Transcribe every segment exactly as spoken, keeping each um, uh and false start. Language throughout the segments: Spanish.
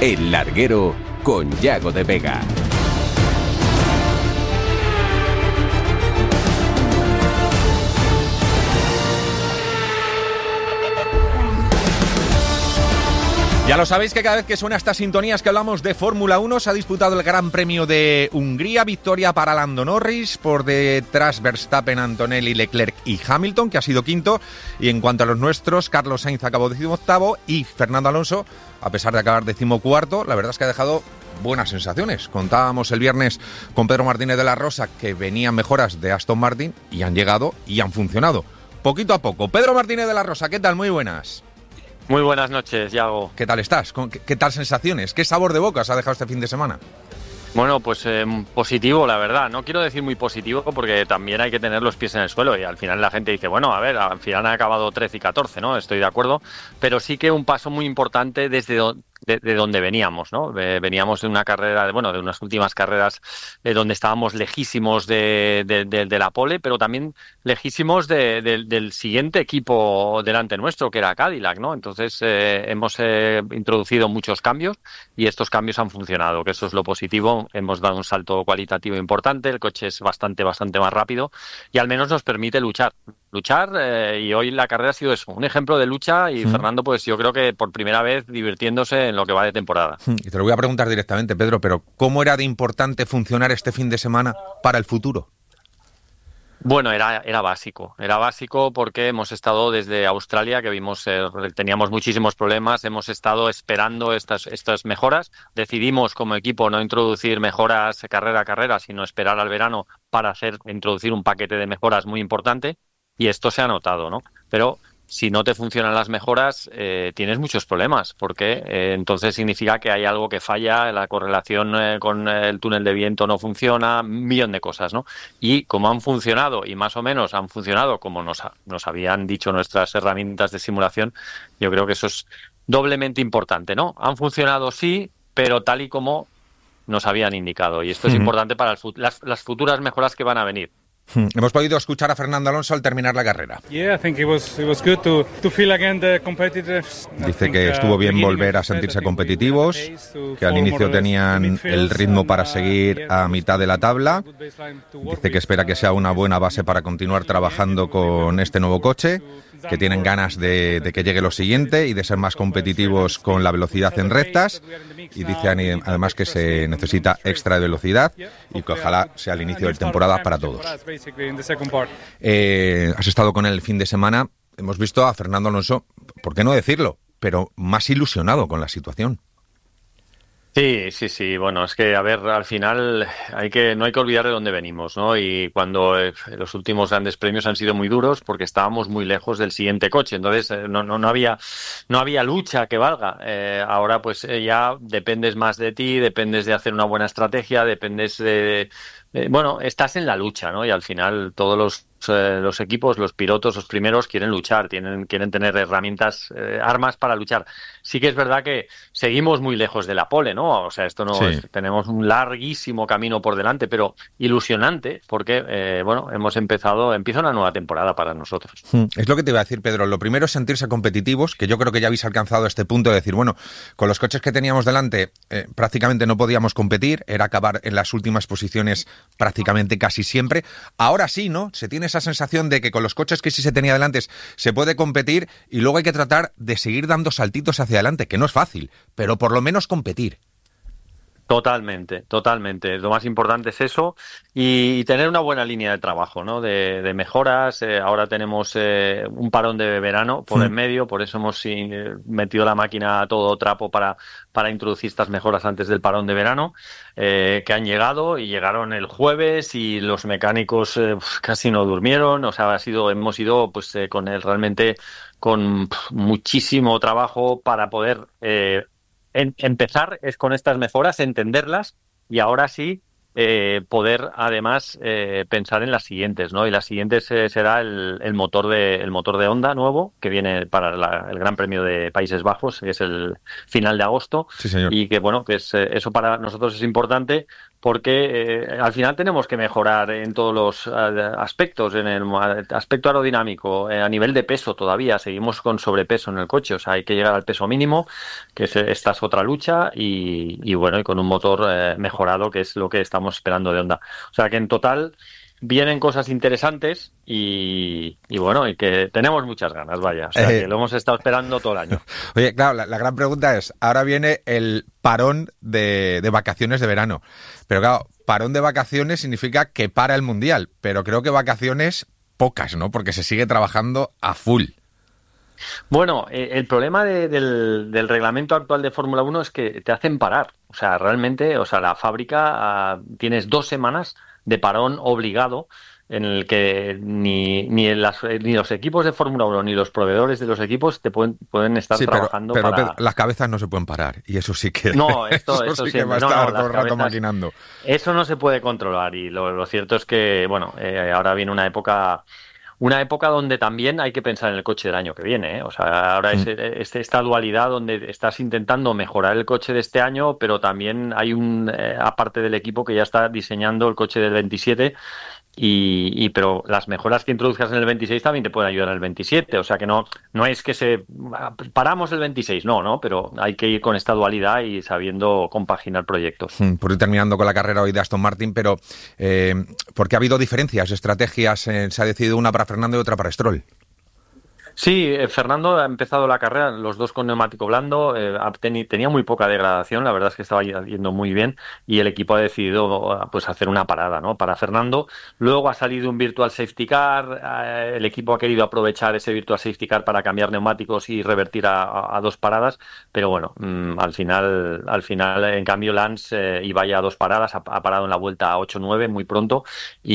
El Larguero con Yago de Vega. Ya lo sabéis que cada vez que suena estas sintonías que hablamos de Fórmula uno se ha disputado el Gran Premio de Hungría, victoria para Lando Norris, por detrás Verstappen, Antonelli, Leclerc y Hamilton, que ha sido quinto, y en cuanto a los nuestros, Carlos Sainz acabó decimoctavo y Fernando Alonso, a pesar de acabar decimocuarto, la verdad es que ha dejado buenas sensaciones. Contábamos el viernes con Pedro Martínez de la Rosa que venían mejoras de Aston Martin y han llegado y han funcionado, poquito a poco. Pedro Martínez de la Rosa, ¿qué tal? Muy buenas. Muy buenas noches, Yago. ¿Qué tal estás? ¿Qué, qué tal sensaciones? ¿Qué sabor de boca has dejado este fin de semana? Bueno, pues eh, positivo, la verdad. No quiero decir muy positivo porque también hay que tener los pies en el suelo y al final la gente dice, bueno, a ver, al final han acabado trece y catorce, ¿no? Estoy de acuerdo, pero sí que un paso muy importante desde do- de, de donde veníamos, ¿no? Eh, veníamos de una carrera, de, bueno, de unas últimas carreras eh, donde estábamos lejísimos de, de, de, de la pole, pero también lejísimos de, de, del siguiente equipo delante nuestro, que era Cadillac, ¿no? Entonces eh, hemos eh, introducido muchos cambios y estos cambios han funcionado, que eso es lo positivo. Hemos dado un salto cualitativo importante, el coche es bastante, bastante más rápido y al menos nos permite luchar. Luchar eh, y hoy la carrera ha sido eso, un ejemplo de lucha y sí. Fernando, pues yo creo que por primera vez divirtiéndose en lo que va de temporada. Y te lo voy a preguntar directamente, Pedro, pero ¿cómo era de importante funcionar este fin de semana para el futuro? Bueno, era, era básico, era básico porque hemos estado desde Australia, que vimos, eh, teníamos muchísimos problemas, hemos estado esperando estas, estas mejoras, decidimos como equipo no introducir mejoras carrera a carrera, sino esperar al verano para hacer, introducir un paquete de mejoras muy importante y esto se ha notado, ¿no? Pero si no te funcionan las mejoras, eh, tienes muchos problemas, porque eh, entonces significa que hay algo que falla, la correlación eh, con el túnel de viento no funciona, un millón de cosas, ¿no? Y como han funcionado, y más o menos han funcionado como nos, nos habían dicho nuestras herramientas de simulación, yo creo que eso es doblemente importante, ¿no? Han funcionado sí, pero tal y como nos habían indicado, y esto es uh-huh. importante para el, las, las futuras mejoras que van a venir. Hemos podido escuchar a Fernando Alonso al terminar la carrera. Yeah, I think it was it was good to to feel again the competitiveness. Dice que estuvo bien volver a sentirse competitivos, que al inicio tenían el ritmo para seguir a mitad de la tabla. Dice que espera que sea una buena base para continuar trabajando con este nuevo coche, que tienen ganas de, de que llegue lo siguiente y de ser más competitivos con la velocidad en rectas. Y dice además que se necesita extra velocidad y que ojalá sea el inicio de temporada para todos. Eh, has estado con él el fin de semana. Hemos visto a Fernando Alonso, ¿por qué no decirlo?, pero más ilusionado con la situación. Sí, sí, sí. Bueno, es que, a ver, al final hay que no hay que olvidar de dónde venimos, ¿no? Y cuando eh, los últimos grandes premios han sido muy duros porque estábamos muy lejos del siguiente coche. Entonces, eh, no, no, no había no había lucha que valga. Eh, ahora, pues, eh, ya dependes más de ti, dependes de hacer una buena estrategia, dependes de... Eh, bueno, estás en la lucha, ¿no? Y al final todos los eh, los equipos, los pilotos, los primeros quieren luchar, tienen quieren tener herramientas, eh, armas para luchar. Sí que es verdad que seguimos muy lejos de la pole, ¿no? O sea, esto no sí. es, tenemos un larguísimo camino por delante, pero ilusionante porque, eh, bueno, hemos empezado, empieza una nueva temporada para nosotros. Es lo que te iba a decir, Pedro. Lo primero es sentirse competitivos, que yo creo que ya habéis alcanzado este punto de decir, bueno, con los coches que teníamos delante eh, prácticamente no podíamos competir, era acabar en las últimas posiciones prácticamente casi siempre. Ahora sí, ¿no? Se tiene esa sensación de que con los coches que sí se tenía delante se puede competir y luego hay que tratar de seguir dando saltitos hacia adelante, que no es fácil, pero por lo menos competir. Totalmente, totalmente. Lo más importante es eso y, y tener una buena línea de trabajo, ¿no? De, de mejoras. Eh, ahora tenemos eh, un parón de verano por sí. en medio, por eso hemos eh, metido la máquina a todo trapo para, para introducir estas mejoras antes del parón de verano, eh, que han llegado y llegaron el jueves y los mecánicos eh, casi no durmieron. O sea, ha sido, hemos ido pues eh, con él realmente con pff, muchísimo trabajo para poder eh, En, empezar es con estas mejoras, entenderlas y ahora sí eh, poder además eh, pensar en las siguientes, ¿no? Y las siguientes eh, será el, el motor de el motor de Honda nuevo que viene para la, el Gran Premio de Países Bajos, que es el final de agosto. Sí, señor. Y que bueno, que es eh, eso para nosotros es importante porque eh, al final tenemos que mejorar en todos los uh, aspectos, en el aspecto aerodinámico, eh, a nivel de peso todavía, seguimos con sobrepeso en el coche, o sea, hay que llegar al peso mínimo, que es, esta es otra lucha, y, y bueno, y con un motor eh, mejorado, que es lo que estamos esperando de Honda. O sea, que en total vienen cosas interesantes y, y bueno, y que tenemos muchas ganas, vaya. O sea, Eh, que lo hemos estado esperando todo el año. Oye, claro, la, la gran pregunta es, ahora viene el parón de, de vacaciones de verano. Pero claro, parón de vacaciones significa que para el Mundial, pero creo que vacaciones pocas, ¿no? Porque se sigue trabajando a full. Bueno, eh, el problema de- del, del reglamento actual de Fórmula uno es que te hacen parar. O sea, realmente, o sea, la fábrica ah, tienes dos semanas de parón obligado en el que ni, ni, las- ni los equipos de Fórmula uno ni los proveedores de los equipos te pueden, pueden estar Sí, pero, trabajando pero para... Pedro, las cabezas no se pueden parar y eso sí que, No, esto, eso esto sí que va a siempre. No, estar no, todo el las rato cabezas- maquinando. Eso no se puede controlar y lo, lo cierto es que, bueno, eh, ahora viene una época, una época donde también hay que pensar en el coche del año que viene, ¿eh? O sea, ahora es, es esta dualidad donde estás intentando mejorar el coche de este año, pero también hay un, eh, aparte del equipo que ya está diseñando el coche del veintisiete. Y, y pero las mejoras que introduzcas en el veintiséis también te pueden ayudar en el veintisiete, o sea que no no es que se paramos el veintiséis, no, no, pero hay que ir con esta dualidad y sabiendo compaginar proyectos. Mm, Por ir terminando con la carrera hoy de Aston Martin, pero eh, porque ha habido diferencias, estrategias, eh, se ha decidido una para Fernando y otra para Stroll. Sí, eh, Fernando ha empezado la carrera, los dos con neumático blando, eh, ha teni- tenía muy poca degradación, la verdad es que estaba yendo muy bien y el equipo ha decidido pues hacer una parada, ¿no? Para Fernando. Luego ha salido un Virtual Safety Car, eh, el equipo ha querido aprovechar ese Virtual Safety Car para cambiar neumáticos y revertir a, a- a dos paradas, pero bueno, mmm, al final, al final, en cambio Lance eh, iba ya a dos paradas, ha, ha parado en la vuelta ocho nueve muy pronto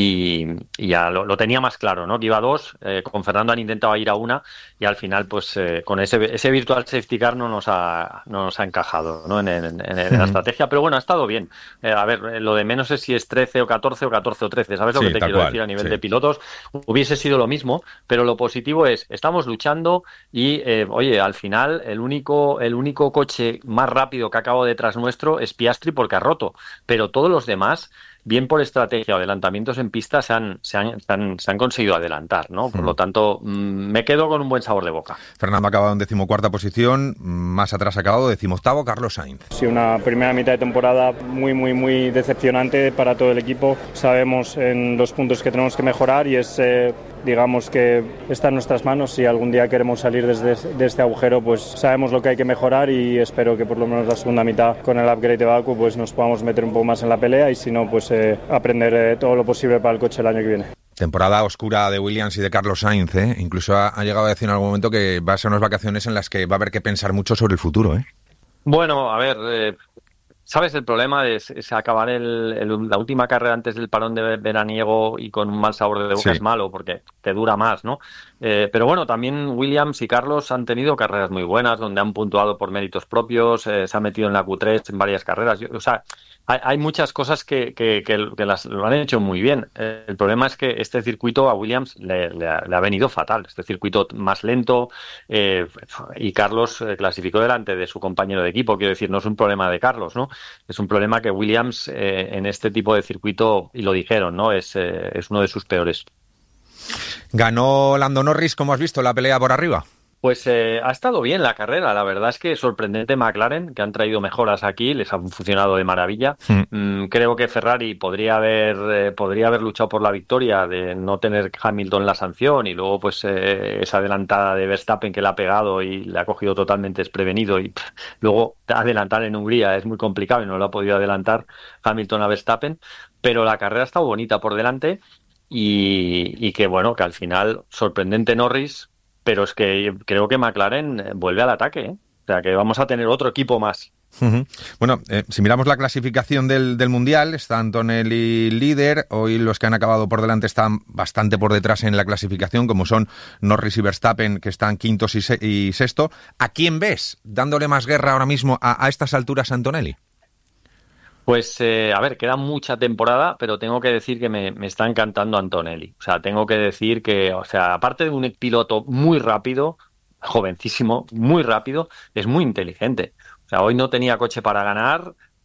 y, y ya lo, lo tenía más claro, ¿no? Que iba a dos, eh, con Fernando han intentado ir a una y al final pues eh, con ese ese virtual safety car no nos ha no nos ha encajado, ¿no? en, en, en, en la estrategia, pero bueno, ha estado bien. Eh, a ver, eh, lo de menos es si es trece o catorce o catorce o trece, ¿sabes lo Sí, que te tal quiero cual, decir a nivel sí. de pilotos? Hubiese sido lo mismo, pero lo positivo es estamos luchando y eh, oye, al final el único el único coche más rápido que ha acabado detrás nuestro es Piastri porque ha roto, pero todos los demás, bien por estrategia o adelantamientos en pista, se han, se han, se han, se han conseguido adelantar, ¿no? Por Mm. lo tanto, mmm, me quedo con un buen sabor de boca. Fernando ha acabado en decimocuarta posición, más atrás ha acabado decimoctavo Carlos Sainz. Ha sido una primera mitad de temporada muy, muy, muy decepcionante para todo el equipo. Sabemos en los puntos que tenemos que mejorar y es, eh, digamos que está en nuestras manos. Si algún día queremos salir desde de este agujero, pues sabemos lo que hay que mejorar y espero que por lo menos la segunda mitad con el upgrade de Baku pues nos podamos meter un poco más en la pelea y si no, pues eh, aprender eh, todo lo posible para el coche el año que viene. Temporada oscura de Williams y de Carlos Sainz, ¿eh? Incluso ha, ha llegado a decir en algún momento que va a ser unas vacaciones en las que va a haber que pensar mucho sobre el futuro, ¿eh? Bueno, a ver, eh, ¿sabes? El problema es, es acabar el, el- la última carrera antes del parón de veraniego y con un mal sabor de boca. Sí. Es malo porque te dura más, ¿no? Eh, pero bueno, también Williams y Carlos han tenido carreras muy buenas donde han puntuado por méritos propios, eh, se han metido en la Q tres en varias carreras. Yo- o sea, hay, hay muchas cosas que, que, que, que las, lo han hecho muy bien. Eh, el problema es que este circuito a Williams le, le ha, le ha venido fatal. Este circuito más lento eh, y Carlos eh, clasificó delante de su compañero de equipo. Quiero decir, no es un problema de Carlos, ¿no? Es un problema que Williams eh, en este tipo de circuito, y lo dijeron, ¿no? Es, eh, es uno de sus peores. Ganó Lando Norris, como has visto, la pelea por arriba. Pues eh, ha estado bien la carrera, la verdad es que sorprendente McLaren, que han traído mejoras aquí, les han funcionado de maravilla. Mm. Mm, creo que Ferrari podría haber eh, podría haber luchado por la victoria de no tener Hamilton la sanción y luego pues eh, esa adelantada de Verstappen que le ha pegado y le ha cogido totalmente desprevenido y pff, luego adelantar en Hungría es muy complicado y no lo ha podido adelantar Hamilton a Verstappen, pero la carrera ha estado bonita por delante y, y que bueno, que al final sorprendente Norris, pero es que creo que McLaren eh, vuelve al ataque, ¿eh? O sea, que vamos a tener otro equipo más. Ujú. Bueno, eh, si miramos la clasificación del, del Mundial, está Antonelli líder, hoy los que han acabado por delante están bastante por detrás en la clasificación, como son Norris y Verstappen, que están quintos y, se- y sexto. ¿A quién ves dándole más guerra ahora mismo a, a estas alturas a Antonelli? Pues, eh, a ver, queda mucha temporada, pero tengo que decir que me, me está encantando Antonelli. O sea, tengo que decir que, o sea, aparte de un piloto muy rápido, jovencísimo, muy rápido, es muy inteligente. O sea, hoy no tenía coche para ganar,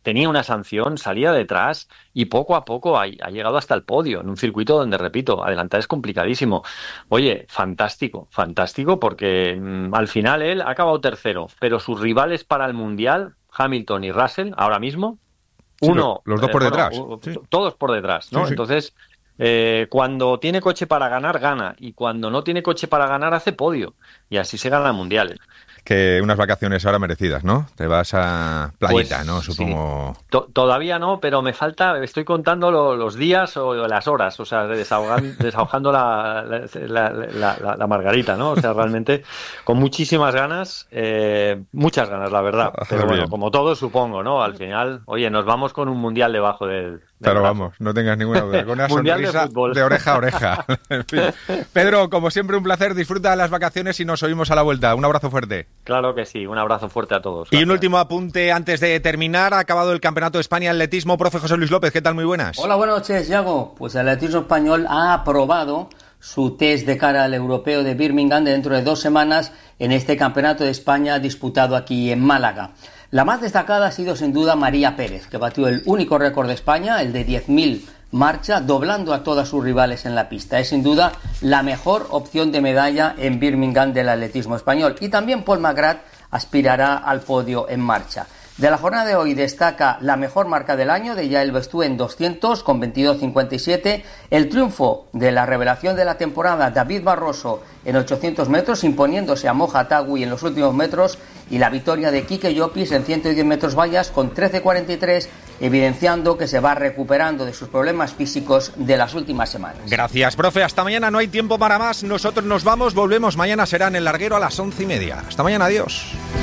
tenía una sanción, salía detrás y poco a poco ha, ha llegado hasta el podio, en un circuito donde, repito, adelantar es complicadísimo. Oye, fantástico, fantástico, porque mmm, al final él ha acabado tercero, pero sus rivales para el Mundial, Hamilton y Russell, ahora mismo, sí, uno... Los dos por eh, detrás. Bueno, sí. Todos por detrás, ¿no? Sí, sí. Entonces... Eh, cuando tiene coche para ganar, gana. Y cuando no tiene coche para ganar, hace podio. Y así se ganan mundiales. Que unas vacaciones ahora merecidas, ¿no? Te vas a playita, Pues, ¿no? Supongo. Sí. To- todavía no, pero me falta, estoy contando lo, los días o las horas, o sea, desahogan, desahogando la, la, la, la, la margarita, ¿no? O sea, realmente con muchísimas ganas, eh, muchas ganas, la verdad. Pero bueno, como todos, supongo, ¿no? Al final, oye, nos vamos con un mundial debajo del... Claro, vamos, no tengas ninguna duda. Con una sonrisa de, de oreja a oreja. En fin. Pedro, como siempre, un placer. Disfruta de las vacaciones y nos oímos a la vuelta. Un abrazo fuerte. Claro que sí. Un abrazo fuerte a todos. Gracias. Y un último apunte antes de terminar. Ha acabado el Campeonato de España de Atletismo. Profe José Luis López, ¿qué tal? Muy buenas. Hola, buenas noches, Yago. Pues el atletismo español ha aprobado su test de cara al europeo de Birmingham de dentro de dos semanas en este Campeonato de España disputado aquí en Málaga. La más destacada ha sido sin duda María Pérez, que batió el único récord de España, el de diez mil marcha, doblando a todas sus rivales en la pista. Es sin duda la mejor opción de medalla en Birmingham del atletismo español. Y también Paul McGrath aspirará al podio en marcha. De la jornada de hoy destaca la mejor marca del año de Yael Bestú en doscientos con veintidós cincuenta y siete, el triunfo de la revelación de la temporada David Barroso en ochocientos metros imponiéndose a Moja Tagui en los últimos metros y la victoria de Quique Llopis en ciento diez metros vallas con trece cuarenta y tres, evidenciando que se va recuperando de sus problemas físicos de las últimas semanas. Gracias, profe. Hasta mañana, no hay tiempo para más. Nosotros nos vamos, volvemos. Mañana será en el larguero a las once y media. Hasta mañana, adiós.